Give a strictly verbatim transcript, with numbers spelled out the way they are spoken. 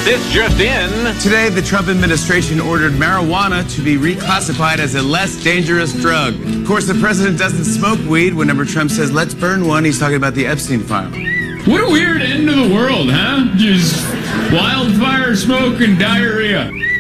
This just in. Today, the Trump administration ordered marijuana to be reclassified as a less dangerous drug. Of course, the president doesn't smoke weed. Whenever Trump says, let's burn one, he's talking about the Epstein file. What a weird end to the world, huh? Just wildfire, smoke, and diarrhea.